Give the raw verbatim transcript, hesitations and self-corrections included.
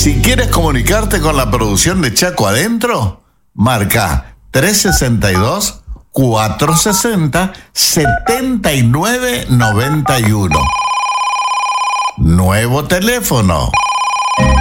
Si quieres comunicarte con la producción de Chaco Adentro, marca tres sesenta y dos, cuatrocientos sesenta, setenta y nueve noventa y uno. Nuevo teléfono